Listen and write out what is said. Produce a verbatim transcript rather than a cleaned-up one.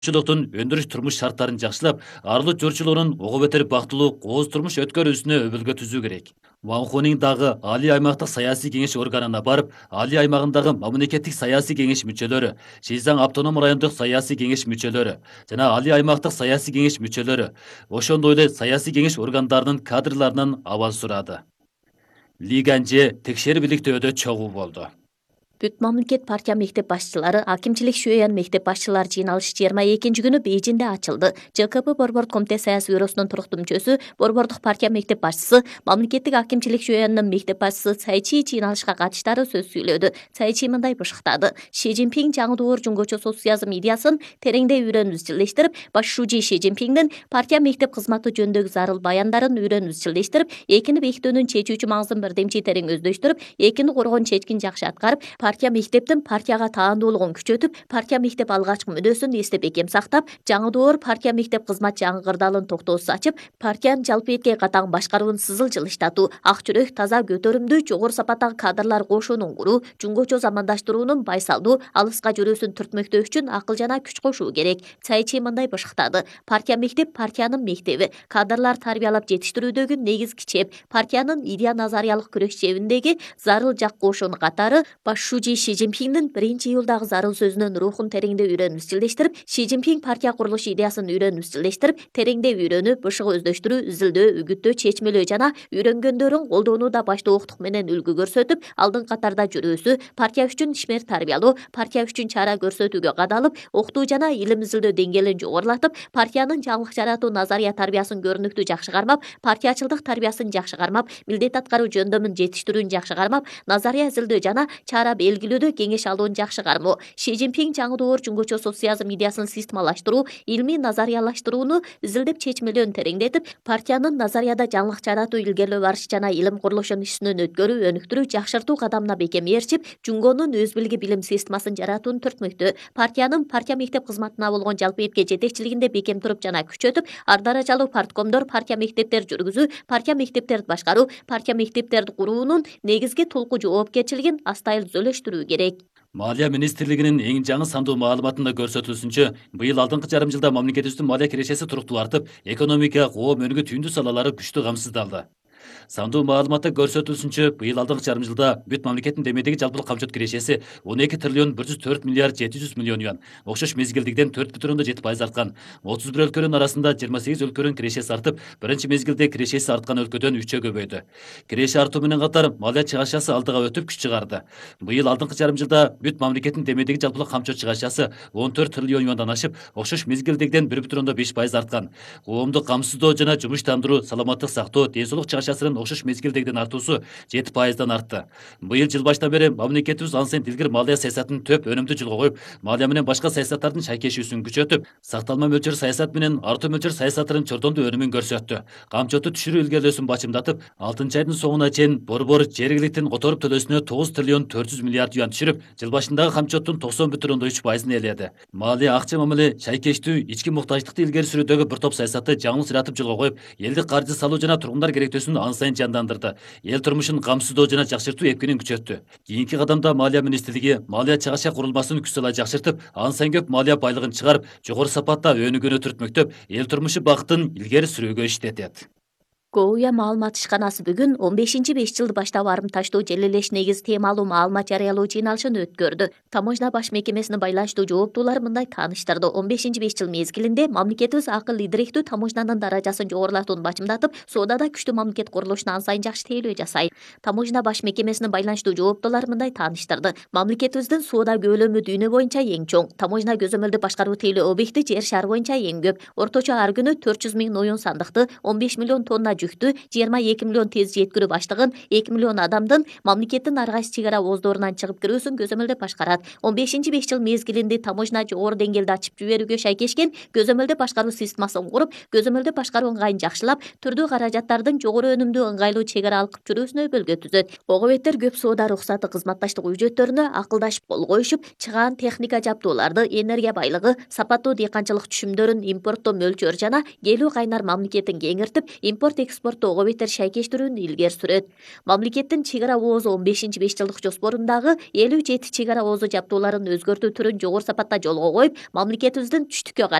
Чылыктын өндүрүш турмуш шарттарын жакшылап, арлы журчулорун ого бетер бактылуу, кооз турмуш өткөрүүсүнө өбөлгө түзүү керек. Ванхунин дагы Алий аймактык саясий кеңеш органына барып, Алий аймагындагы мамлекеттик саясий кеңеш мүчөлөрү, Шизаң автоном райондук саясий кеңеш мүчөлөрү жана Алий аймактык саясий кеңеш мүчөлөрү, ошондой эле саясий кеңеш органдарынын кадрларынан абал сурады. Лиганже текшерип иликтөөдө чогуу болду. Бүт мамлекет партия мектеп башчылары, акимчилик шүйен мектеп башчылар жыйналышы жыйырма экинчи күнү Бейжинде ачылды. ЖКП Борбордук комитет саясий бюросунун туруктуу мүчөсү, Борбордук партия мектеп башчысы, мамлекеттик акимчилик шүйөнүнүн мектеп башчысы Цай Чи жыйналышка катыштары сөз сүйлөдү. Цай Чи мындай бышыктады: Ши Цзиньпин жаңы доор жуңгочо социализм идеясын тереңдей үйрөнүп изчилдештирип, баш шужи Ши Цзиньпиндин партия мектеп кызматы жөнүндөгү зарыл баяндарын үйрөнүп изчилдештирип, экини бекитүүнүн чечүүчү маңызын бирдемчи терең өздөштүрүп, экини коргоон чечкин жакшы аткарып, партия мектептин партияга таандуулугун күчөтүп, партия мектеп алгачкы мүнөсүн эсте бекем сактап, жаңы доор партия мектеп кызмат жаңгырдалын токтоосуз ачып, партиянын жалпы этке катаң башкаруун сызыл жылыштатуу, ак жүрөк, таза, көтөрүмдүү, жогору сапаттагы кадрлар кошуунун куруу, жуңгочо замандаштыруунун байсалдуу, алыска жүрүүсүн түртмөктөө үчүн акыл жана күч кошуу керек. Цай Чи мындай бышыктады: партия мектеп партиянын мектеби, кадрлар тарбиялап жетиштирүүдөгү негизги чеп, партиянын идея назариялык күрөш чебиндеги зарыл жак кошуун катары баш шужи Ши Цзиньпиндин биринчи июлдагы зарыл сөзүнүн рухун тереңдей үйрөнүп изчилдештирип, Ши Цзиньпин партия курулуш идеясын үйрөнүп изчилдештирип, тереңдей үйрөнүп, бышык өздөштүрүү, изилдөө, үгүттөө, чечмелөө жана үйрөнгөндөрүн колдонууда баштоолуктук менен үлгү көрсөтүп, алдыңкы катарда жүрүүсү, партия үчүн ишмер тарбиялоо, партия үчүн чара көрсөтүүгө кадалып, окутуу жана илим изилдөө деңгээлин жогорулатып, партиянын жаңылык жаратуу назария тарбиясын көрүнүктүү жакшы кармап, партиячылдык тарбиясын жакшы кармап, милдет аткаруу жөндөмүн жетиштирүүнү жакшы кармап, назария изилдөө жана чара белгилөөдө кеңеш алуун жакшы кармоо. Ши Цзиньпин жаңы доор жуңгочо социализм идеясын системалаштыруу, илмий назариялаштырууну изилдеп чечмелөөнү тереңдетип, партиянын назарияда жаңылык жаратуу, илгерлөө барыш жана илим курулушун ишинен өткөрүү, өнүктүрүү, жакшыртуу кадамына бекем ээрчип, жуңгонун өз билги билим системасын жаратууну түртмөктө, партиянын партия мектеп кызматына болгон жалпы этке жетекчилигинде бекем туруп жана күчөтүп, ар даражалуу парткомдор, партия мектептер жүргүзүү, партия мектептерди башкаруу, партия мектептерди куруунун негизги тулку жоопкерчилигин астайыл түзөлөштүрүү керек. Малия министрлигинин эң жаңы сандуу маалыматында көрсөтүлүшүнчө, быйыл алдыңкы жарым жылда мамлекетибиздин малия кирешеси туруктуу артып, экономика, коом өнүгүү түйүндүү салалары күчтүү камсыздалды. Сандуу маалыматта көрсөтүлүшүнчө, быйыл алдыңкы жарым жылда бүт мамлекеттин демейдеги жалпылык камчылык кирешеси он эки триллион бир жүз төрт миллиард жети жүз миллион юан, окшош мезгилдигиден төрт бүтүн ондон жети пайыз арткан. отуз бир өлкөнүн арасында жыйырма сегиз өлкөнүн кирешеси артып, биринчи мезгилде кирешеси арткан өлкөдөн үчкө көбөйдү. Киреше артуу менен катар малия чыгашасы алдыга өтүп күч чыгарды. Быйыл алдыңкы жарым жылда бүт мамлекеттин демейдеги жалпылык камчылык чыгашасы он төрт триллион юандан ашып, окшош мезгилдигиден бир бүтүн ондон беш пайыз арткан. Коомду камсыздоо жана жумуштандыруу, саламаттык сактоо, ден соолук чыгашасынын окшош мезгилдегиден артуусу жети пайыздан артты. Быйыл жыл башынан бери мамлекетибиз ансен илгир малия саясатын төп өнүмдүү жылга коюп, малия менен башка саясаттардын шайкешүүсүн күчөтүп, сакталма мөлчөр саясат менен артуу мөлчөр саясатынын чордондуу өнүмүн көрсөттү. Камчоту түшүрүү илгерлөөсүн бачымдатып, алтынчы айдын соңуна чейин борбор жергиликтин которуп төлөөсүнө тогуз триллион төрт жүз миллиард юан түшүрүп, жыл башындагы камчоттун токсон бүтүн ондон үч пайызын ээледи. Малия акча мамиле, шайкештүү, ички муктаждыкты илгери сүрүүдөгү бир топ саясатты жаңы жаратып жылга коюп, элдик каржы салуу жана тургундар керектөөсүн ан сайын жандандырды. Эл турмушун камсыздоо жана жакшыртуу эпкинин күчөттү. Кийинки кадамда малия министрлиги малия чыгаша курулмасын күч сала жакшыртып, ан сайын көп малия байлыгын чыгарып, жогору сапатта өнүгүүнү түртмөктөп, эл турмушу бакытын илгери сүрүүгө иштетет. Гоуя маалымат ишканасы бүгүн он бешинчи беш жылды баштап арымташтуу желелеш негиз темалуу маалымат жарыялоо жыйналышын өткөрдү. Таможня баш мекемесинин байланыштуу жооптуулары мындай тааныштырды. он бешинчи беш жыл мезгилинде мамлекетибиз акыл идиректүү таможнянын даражасын жогорулатууну бачымдатып, соодада күчтүү мамлекет курулушуна ан сайын жакшы тейлөө жасайт. Таможня баш мекемесинин байланыштуу жооптуулары мындай тааныштырды. Мамлекетибиздин соода көлөмү дүйнө боюнча эң чоң. Таможня көзөмөлдү башкаруу тейлөө объекти жер шары боюнча эң көп. Орточо ар күнү төрт жүз миң оюн сандыкты, он беш миллион тонна жүктү, жыйырма эки миллион тез жеткирүү баштыгын, эки миллион адамдын мамлекеттин ар кайсы чек ара ооздорунан чыгып кирүүсүн көзөмөлдөп башкарат. он бешинчи беш жыл мезгилинде таможня жогору деңгээлде ачып жиберүүгө шайкешкен көзөмөлдөп башкаруу системасын куруп, көзөмөлдөп башкаруу ыңгайын жакшылап, түрдүү каражаттардын жогору өнүмдүү ыңгайлуу чек ара алкып жүрүүсүнө өбөлгө түзөт. Ого беттер көп соода уруксаты кызматташтык үжөттөрүнө акылдашып кол коюшуп, чыгаан техника жабдууларды, энергия байлыгы, сапаттуу дыйканчылык түшүмдөрүн импорттоо мөлчөр жана келүү кайнар мамлекетин кеңиртип, импорт экспорттоого бетер шайкештирүүнү илгери сүрөт. Мамлекеттин чек ара оозу он бешинчи беш жылдык жоспорундагы элүү жети чек ара оозу жабдууларын өзгөртүү түрүн жогору сапатта жолго коюп, мамлекетибиздин түштүккө